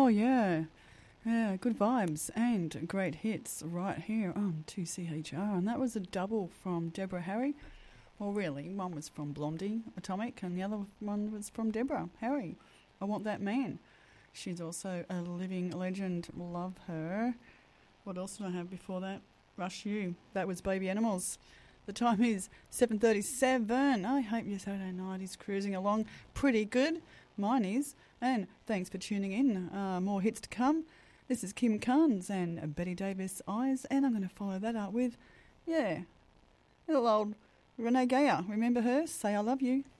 Oh, yeah. Yeah, good vibes and great hits right here on 2CHR. And that was a double from Deborah Harry. Well, really, one was from Blondie Atomic and the other one was from Deborah Harry. I Want That Man. She's also a living legend. Love her. What else did I have before that? Rush You. That was Baby Animals. The time is 7:37. I hope your Saturday night is cruising along pretty good. Mine is. And thanks for tuning in. More hits to come. This is Kim Carnes and Betty Davis Eyes. And I'm going to follow that up with, little old Renee Geyer. Remember her? Say I Love You.